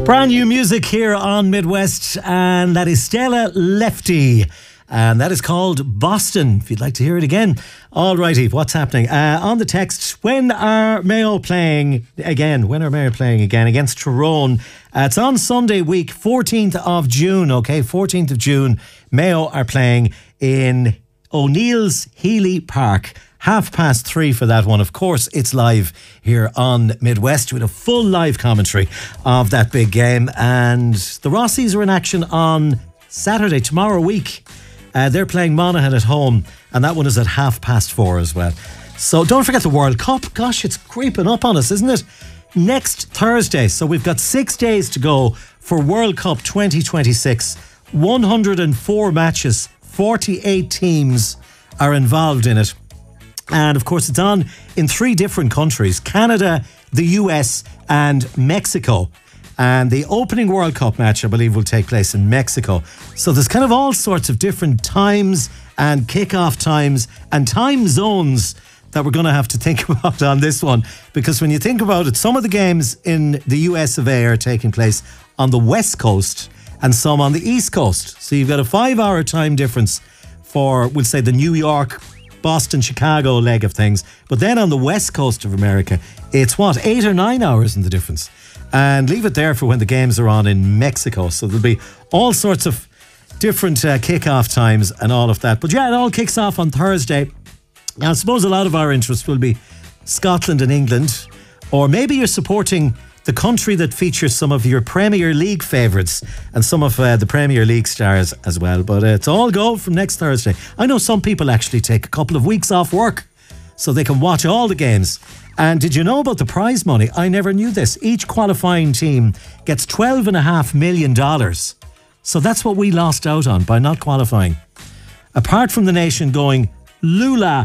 Brand new music here on Midwest, and that is Stella Lefty. And that is called Boston, if you'd like to hear it again. Alrighty, what's happening? On the text, when are Mayo playing again? When are Mayo playing again against Tyrone? It's on Sunday week, 14th of June, okay? 14th of June. Mayo are playing in O'Neill's Healy Park. 3:30 for that one. Of course, it's live here on Midwest with a full live commentary of that big game. And the Rossies are in action on Saturday, tomorrow week. They're playing Monaghan at home, and that one is at 4:30 as well. So don't forget the World Cup. Gosh, it's creeping up on us, isn't it? Next Thursday. So we've got 6 days to go for World Cup 2026. 104 matches, 48 teams are involved in it. And of course, it's on in 3 different countries: Canada, the US, and Mexico. And the opening World Cup match, I believe, will take place in Mexico. So there's kind of all sorts of different times and kickoff times and time zones that we're going to have to think about on this one. Because when you think about it, some of the games in the US of A are taking place on the West Coast and some on the East Coast. So you've got a 5-hour time difference for, we'll say, the New York, Boston, Chicago leg of things. But then on the West Coast of America, it's 8 or 9 hours in the difference. And leave it there for when the games are on in Mexico. So there'll be all sorts of different kickoff times and all of that. But yeah, it all kicks off on Thursday. Now, I suppose a lot of our interest will be Scotland and England. Or maybe you're supporting the country that features some of your Premier League favourites and some of the Premier League stars as well. But it's all go from next Thursday. I know some people actually take a couple of weeks off work so they can watch all the games. And did you know about the prize money? I never knew this. Each qualifying team gets $12.5 million. So that's what we lost out on by not qualifying. Apart from the nation going Lula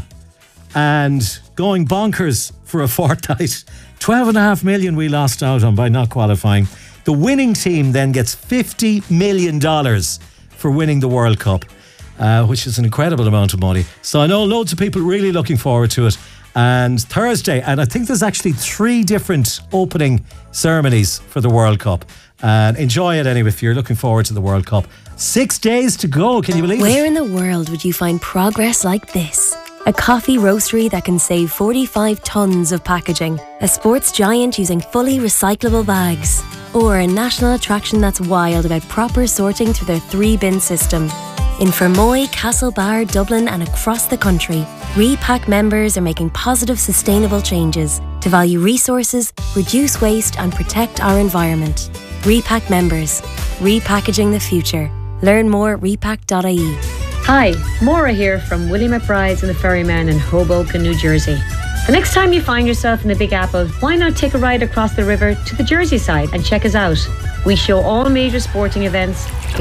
and going bonkers for a fortnight, $12.5 million we lost out on by not qualifying. The winning team then gets $50 million for winning the World Cup, which is an incredible amount of money. So I know loads of people really looking forward to it. And Thursday, and I think there's actually 3 different opening ceremonies for the World Cup. And enjoy it anyway if you're looking forward to the World Cup. 6 days to go, can you believe it? Where in the world would you find progress like this? A coffee roastery that can save 45 tonnes of packaging. A sports giant using fully recyclable bags. Or a national attraction that's wild about proper sorting through their 3-bin system. In Fermoy, Castlebar, Dublin and across the country, Repack members are making positive, sustainable changes to value resources, reduce waste and protect our environment. Repack members, repackaging the future. Learn more at repack.ie. Hi, Maura here from Willie McBride's and the Ferryman in Hoboken, New Jersey. The next time you find yourself in the Big Apple, why not take a ride across the river to the Jersey side and check us out? We show all major sporting events,